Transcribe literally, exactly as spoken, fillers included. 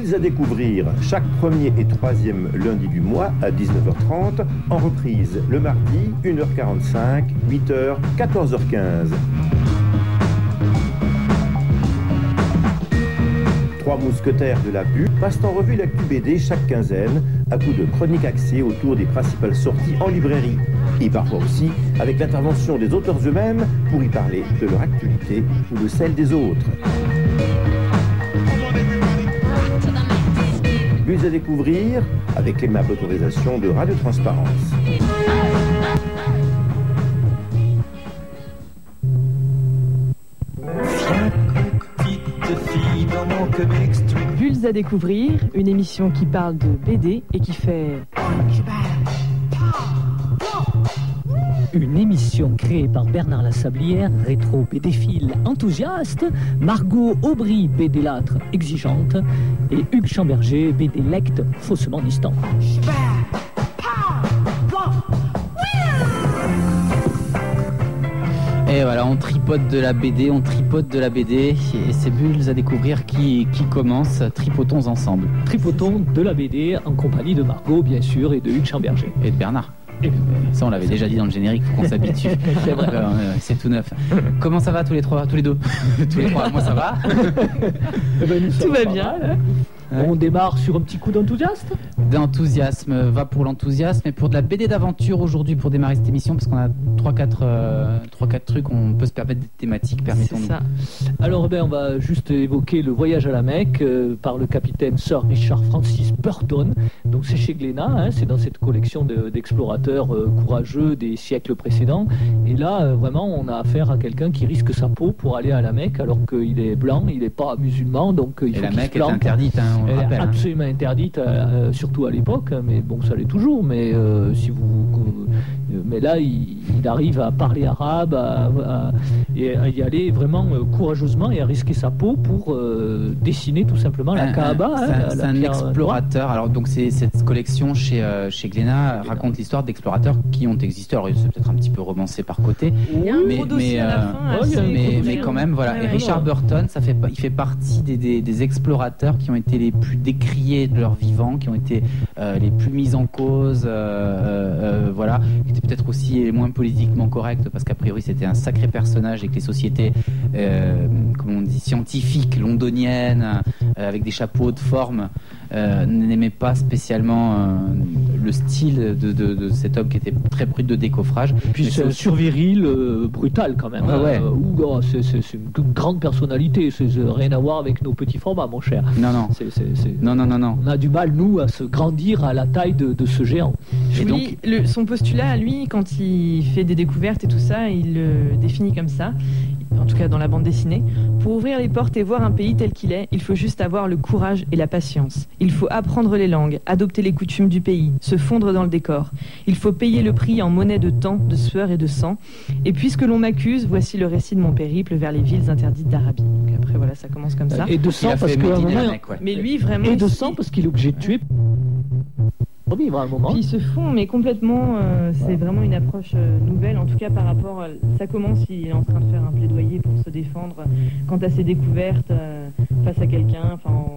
Villes à découvrir chaque premier et troisième lundi du mois à dix-neuf heures trente, en reprise le mardi, une heure quarante-cinq, huit heures, quatorze heures quinze. Trois mousquetaires de la bulle passent en revue l'actu B D chaque quinzaine, à coup de chroniques axées autour des principales sorties en librairie. Et parfois aussi avec l'intervention des auteurs eux-mêmes pour y parler de leur actualité ou de celle des autres. Bulles à découvrir avec l'aimable autorisation de Radio Transparence. Bulles à découvrir, une émission qui parle de B D et qui fait... Une émission créée par Bernard Lassablière, rétro bédéphile enthousiaste, Margot Aubry, bédélâtre exigeante, et Hugues Chamberger, bédélecte faussement distant. Et voilà, on tripote de la B D, on tripote de la B D, et c'est Bulles à découvrir qui, qui commence, tripotons ensemble. Tripotons de la B D en compagnie de Margot, bien sûr, et de Hugues Chamberger. Et de Bernard. Ça, on l'avait déjà dit dans le générique, faut qu'on s'habitue. C'est vrai. Euh, c'est tout neuf. Comment ça va tous les trois, tous les deux? Tous les trois, moi ça va. Tout va bien. Ouais. On démarre sur un petit coup d'enthousiasme. D'enthousiasme, va pour l'enthousiasme, et pour de la B D d'aventure aujourd'hui pour démarrer cette émission, parce qu'on a trois quatre euh, trucs, on peut se permettre des thématiques, permettons-nous. C'est ça. Alors ben, on va juste évoquer le voyage à la Mecque euh, par le capitaine Sir Richard Francis Burton. Donc c'est chez Glénat, hein, c'est dans cette collection de, d'explorateurs euh, courageux des siècles précédents. Et là, euh, vraiment, on a affaire à quelqu'un qui risque sa peau pour aller à la Mecque, alors qu'il est blanc, il n'est pas musulman, donc euh, il et faut la qu'il Mecque se est plante. interdite, hein, on le Elle rappelle. est Hein. absolument interdite, euh, surtout à l'époque, mais bon, ça l'est toujours. Mais euh, si vous, euh, mais là, il, il arrive à parler arabe, à, à- et à y aller vraiment euh, courageusement et à risquer sa peau pour euh, dessiner tout simplement la Un- un- Kaaba. C'est hein, un, la c'est un pierre explorateur. Alors donc c'est cette collection chez euh, chez Glénat raconte l'histoire d'explorateurs qui ont existé. Alors c'est peut-être un petit peu romancé par côté, Il y a un mais gros dossier mais, à la euh, fin. ouais, il y a un assez mais, complet, mais hein. quand même voilà. Ouais, Et ouais. Richard Burton, ça fait il fait partie des, des, des explorateurs qui ont été les plus décriés de leur vivant, qui ont été euh, les plus mis en cause, euh, euh, euh, voilà, qui étaient peut-être aussi les moins politiquement corrects parce qu'a priori c'était un sacré personnage et que les sociétés, euh, comment on dit, scientifiques londoniennes euh, avec des chapeaux de forme euh, n'aimaient pas spécialement euh, le style de, de, de cet homme qui était très brut de décoffrage. Puis Mais c'est un aussi- surviril euh, brutal quand même. Ouais, hein. ouais. Euh, ou, oh, c'est, c'est- c'est une grande personnalité. C'est, c'est rien à voir avec nos petits formats, mon cher. Non non C'est, c'est, c'est- non non non non. On a du mal, nous, à se grandir à la taille de, de ce géant. Et Oui, donc le- son postulat, lui, quand il fait des découvertes et tout ça, il le définit comme ça, en tout cas dans la bande dessinée. Pour ouvrir les portes et voir un pays tel qu'il est, il faut juste avoir le courage et la patience. Il faut apprendre les langues, adopter les coutumes du pays, se fondre dans le décor. Il faut payer le prix en monnaie de temps, de sueur et de sang. Et puisque l'on m'accuse, voici le récit de mon périple vers les villes interdites d'Arabie. Donc après, voilà, ça commence comme ça. Et de il sang, a parce fait qu'à un Médine et la moment... Mecque, ouais. Mais lui, vraiment... Et de il- sang, parce qu'il est obligé de tuer pour vivre à un moment. Puis ils se font, mais complètement, euh, c'est vraiment une approche euh, nouvelle, en tout cas par rapport, à- ça commence, il est en train de faire un plaidoyer pour se défendre quant à ses découvertes euh, face à quelqu'un, enfin, en-